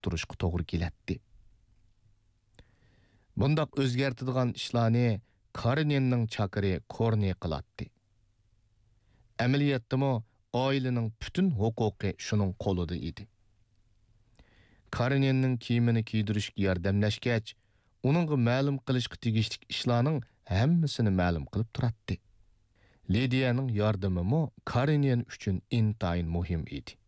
turishga to'g'ri keladi. Bundaq o'zgartiradigan ishlarni Karenинning chaqiri Korni qiladi. Amaliyotdami oilaning butun huquqi shuning qo'lida edi. Karenинning kiyimini kiydirishga yordamlashgach, uningga ma'lum qilishga tegishli ishlarning hammasini ma'lum qilib turadi. Lidiyaning yordamimi Karenin uchun intayin muhim edi.